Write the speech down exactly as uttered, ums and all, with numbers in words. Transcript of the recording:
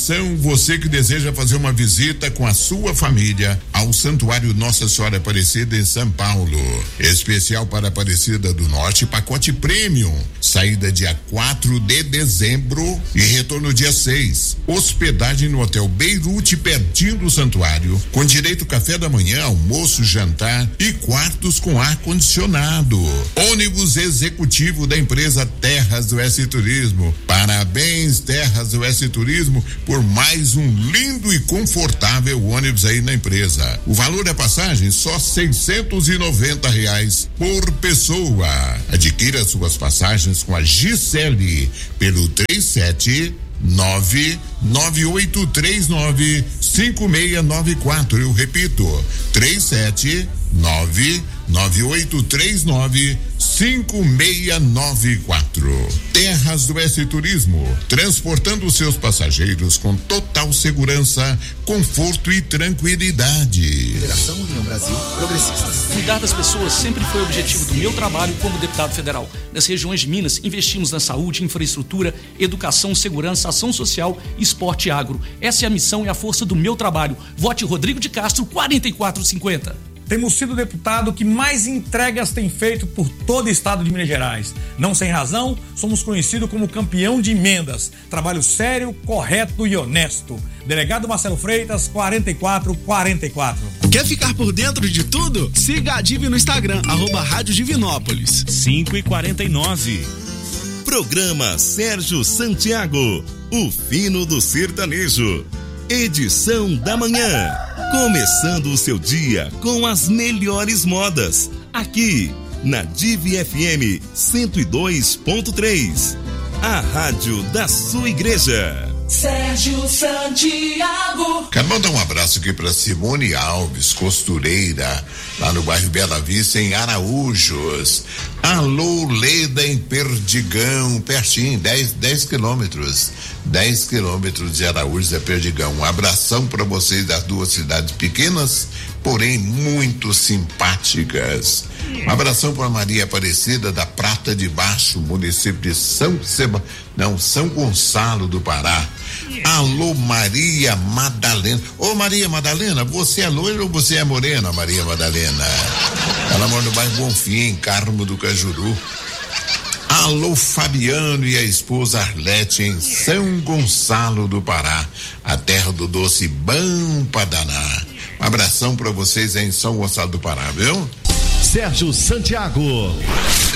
Atenção, você que deseja fazer uma visita com a sua família ao Santuário Nossa Senhora Aparecida em São Paulo. Especial para Aparecida do Norte, pacote Premium. Saída dia quatro de dezembro e retorno dia seis. Hospedagem no Hotel Beirute, pertinho do santuário, com direito café da manhã, almoço, jantar e quartos com ar-condicionado. Ônibus executivo da empresa Terras do S Turismo. Parabéns, Terras do S Turismo, por mais um lindo e confortável ônibus aí na empresa. O valor da passagem só seiscentos e noventa reais por pessoa. Adquira suas passagens com a Gisele pelo três sete nove nove oito três nove cinco seis nove quatro. Eu repito, três sete nove nove oito três nove cinco seis nove quatro. Terras do S Turismo, transportando seus passageiros com total segurança, conforto e tranquilidade. Federação União Brasil Progressistas. Cuidar das pessoas sempre foi o objetivo do meu trabalho como deputado federal. Nas regiões de Minas, investimos na saúde, infraestrutura, educação, segurança, ação social, esporte e agro. Essa é a missão e a força do meu trabalho. Vote Rodrigo de Castro, quarenta e quatro cinquenta. Temos sido o deputado que mais entregas tem feito por todo o estado de Minas Gerais. Não sem razão, somos conhecidos como campeão de emendas. Trabalho sério, correto e honesto. Delegado Marcelo Freitas, quarenta e quatro quarenta e quatro. Quer ficar por dentro de tudo? Siga a Divi no Instagram, arroba Rádio Divinópolis. cinco e quarenta e nove. Programa Sérgio Santiago, o fino do sertanejo. Edição da manhã. Começando o seu dia com as melhores modas. Aqui na Divi F M cento e dois ponto três. A rádio da sua igreja. Sérgio Santiago. Quero mandar um abraço aqui para Simone Alves, costureira, lá no bairro Bela Vista, em Araújos. Alô, Leda, em Perdigão, pertinho, dez quilômetros. dez quilômetros de Araújos a Perdigão. Um abração para vocês das duas cidades pequenas, porém muito simpáticas. Um abração para Maria Aparecida da Prata de Baixo, município de São Seba, não, São Gonçalo do Pará. Alô, Maria Madalena. Ô, Maria Madalena, você é loira ou você é morena, Maria Madalena? Ela mora no bairro Bonfim, Carmo do Cajuru. Alô, Fabiano e a esposa Arlete em São Gonçalo do Pará, a terra do doce bom pra danar. Um abração pra vocês aí em São Gonçalo do Pará, viu? Sérgio Santiago.